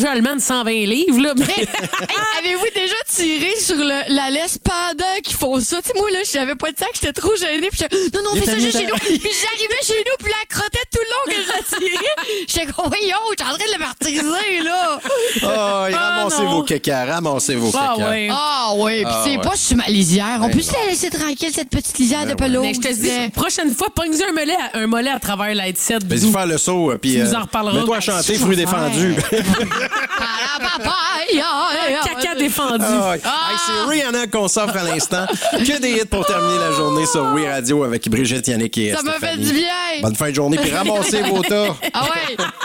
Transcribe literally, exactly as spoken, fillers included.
berger allemand de cent vingt livres, là. Mais... Hey, avez-vous déjà tiré sur le, la laisse pendant qu'ils font ça? Tu sais, moi, là, j'avais pas de sac, j'étais trop gênée. Puis j'étais, non, non, fais ça juste chez nous. Puis j'arrivais chez nous, puis la crottait tout le long que je la tirais. J'étais comme, voyons, j'étais en train de le martyriser, là. Oh, et Ah, ramassez non. vos caca, ramassez vos Ah, caca. ouais. Ah, oui, puis Ah, c'est ouais. pas sur ma lisière. On Ben peut se non. la laisser tranquille, cette petite lisière de pelouse. Mais je te dis, prochaine fois, pogne un mollet, à, un mollet à travers la headset. Vas-y faire le saut, puis Tu nous en reparleras. mets-toi à chanter Fruits défendus. Ah, la papaye, ah, ah, Caca défendu. Ah, hey, c'est Rihanna qu'on s'offre à l'instant. Que des hits pour terminer la journée sur Oui Radio avec Brigitte, Yannick et Ça m'a fait Stéphanie. du bien. Bonne fin de journée, puis ramassez vos tas. Ah ouais.